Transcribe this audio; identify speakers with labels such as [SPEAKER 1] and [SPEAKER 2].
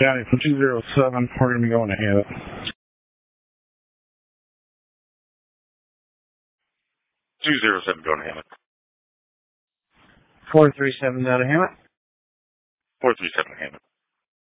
[SPEAKER 1] County from 207, we're going to be going to Hammett.
[SPEAKER 2] 207 going to Hammett.
[SPEAKER 3] 437 out of Hammett.
[SPEAKER 2] 437 Hammett.